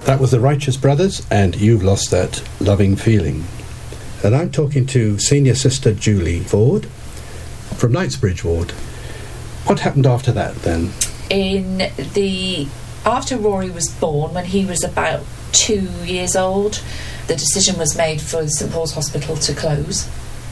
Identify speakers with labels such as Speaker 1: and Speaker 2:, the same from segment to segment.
Speaker 1: That was the Righteous Brothers, and You've Lost That Loving Feeling. And I'm talking to Senior Sister Julie Ford from Knightsbridge Ward. What happened after that then?
Speaker 2: After Rory was born, when he was about 2 years old, the decision was made for St Paul's Hospital to close,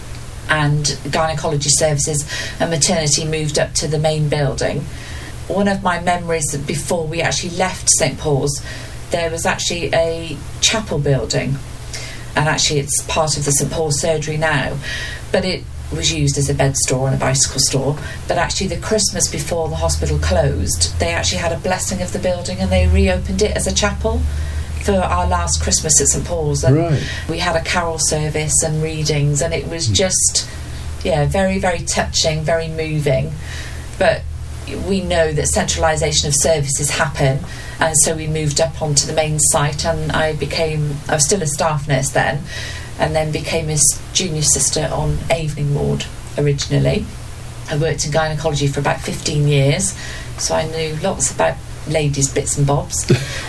Speaker 2: and gynaecology services and maternity moved up to the main building. One of my memories before we actually left St Paul's, there was actually a chapel building, and actually it's part of the St Paul's surgery now, but it was used as a bed store and a bicycle store. But actually the Christmas before the hospital closed, they actually had a blessing of the building and they reopened it as a chapel for our last Christmas at St Paul's, and we had a carol service and readings, and it was just very, very touching, very moving. But we know that centralisation of services happen, and so we moved up onto the main site, and I was still a staff nurse then, and then became a junior sister on Avening Ward originally. I worked in gynaecology for about 15 years, so I knew lots about ladies' bits and bobs.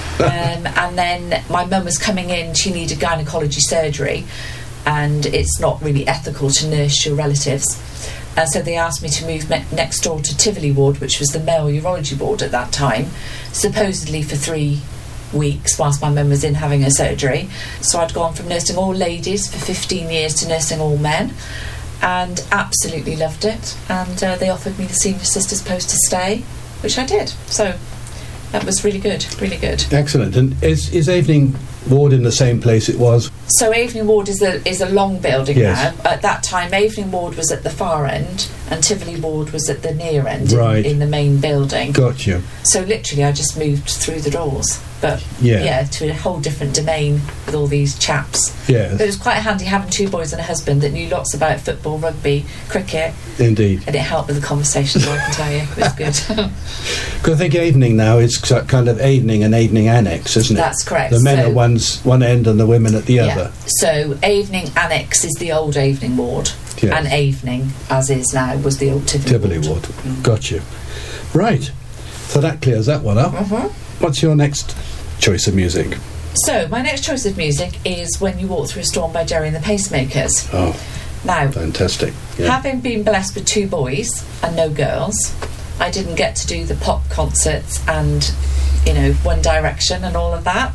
Speaker 2: And then my mum was coming in, she needed gynaecology surgery, and it's not really ethical to nurse your relatives. And so they asked me to move next door to Tivoli Ward, which was the male urology ward at that time, supposedly for 3 weeks whilst my mum was in having her surgery. So I'd gone from nursing all ladies for 15 years to nursing all men, and absolutely loved it. And they offered me the senior sister's post to stay, which I did. So that was really good, really good.
Speaker 1: Excellent. And is Avening Ward in the same place it was?
Speaker 2: So Avening Ward is a long building now. At that time, Avening Ward was at the far end and Tivoli Ward was at the near end in the main building.
Speaker 1: Got you.
Speaker 2: So literally I just moved through the doors. But to a whole different domain with all these chaps.
Speaker 1: Yeah.
Speaker 2: But it was quite handy having 2 boys and a husband that knew lots about football, rugby, cricket.
Speaker 1: Indeed.
Speaker 2: And it helped with the conversations, I can tell you. It was good.
Speaker 1: Because I think Avening now is kind of Avening and Avening Annex, isn't it?
Speaker 2: That's correct.
Speaker 1: The men are one end and the women at the other.
Speaker 2: So Avening Annex is the old Avening Ward. Yes. And Avening, as is now, was the old Tivoli Ward.
Speaker 1: Got you. Right. So that clears that one up. What's your next choice of music?
Speaker 2: So my next choice of music is When You Walk Through a Storm by Gerry and the Pacemakers.
Speaker 1: Oh,
Speaker 2: now,
Speaker 1: fantastic. Yeah.
Speaker 2: Having been blessed with 2 boys and no girls, I didn't get to do the pop concerts and, One Direction and all of that.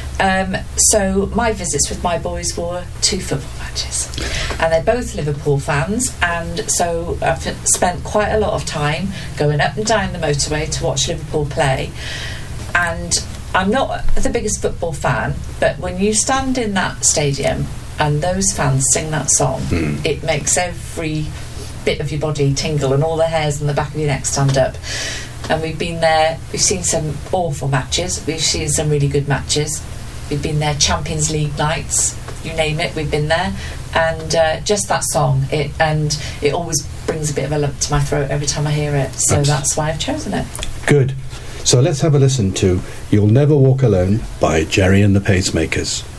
Speaker 2: So my visits with my boys were 2 football matches, and they're both Liverpool fans, and so I've spent quite a lot of time going up and down the motorway to watch Liverpool play. And I'm not the biggest football fan, but when you stand in that stadium and those fans sing that song, it makes every bit of your body tingle and all the hairs on the back of your neck stand up. And we've been there, we've seen some awful matches, we've seen some really good matches, we've been there Champions League nights, you name it, we've been there. And just that song, it always brings a bit of a lump to my throat every time I hear it, so that's why I've chosen it.
Speaker 1: Good. So let's have a listen to You'll Never Walk Alone by Gerry and the Pacemakers.